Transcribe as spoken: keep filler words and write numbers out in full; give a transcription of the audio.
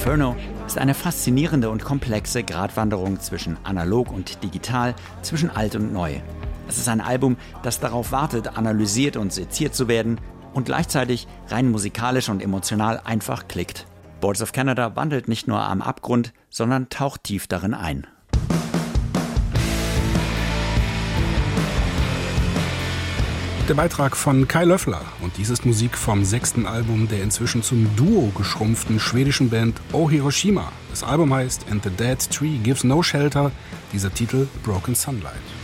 Inferno ist eine faszinierende und komplexe Gratwanderung zwischen analog und digital, zwischen alt und neu. Es ist ein Album, das darauf wartet, analysiert und seziert zu werden und gleichzeitig rein musikalisch und emotional einfach klickt. Boards of Canada wandelt nicht nur am Abgrund, sondern taucht tief darin ein. Der Beitrag von Kai Löffler, und dies ist Musik vom sechsten Album der inzwischen zum Duo geschrumpften schwedischen Band Oh Hiroshima. Das Album heißt And the Dead Tree Gives No Shelter, dieser Titel Broken Sunlight.